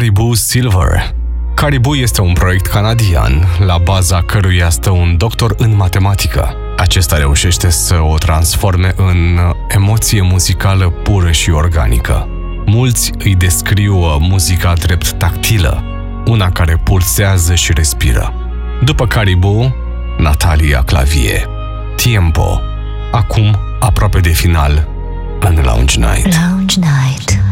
Caribou Silver. Caribou este un proiect canadian, la baza căruia stă un doctor în matematică. Acesta reușește să o transforme în emoție muzicală pură și organică. Mulți îi descriu muzica drept tactilă, una care pulsează și respiră. După Caribou, Natalia Clavier. Tiempo. Acum, aproape de final, în Lounge Night. Lounge Night.